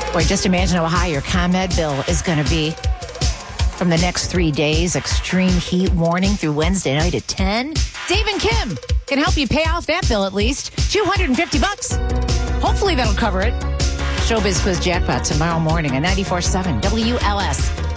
Boy, just imagine how high your ComEd bill is going to be from the next 3 days. Extreme heat warning through Wednesday night at 10. Dave and Kim can help you pay off that bill at least. $250. Hopefully that'll cover it. Showbiz Quiz Jackpot tomorrow morning at 94.7 WLS.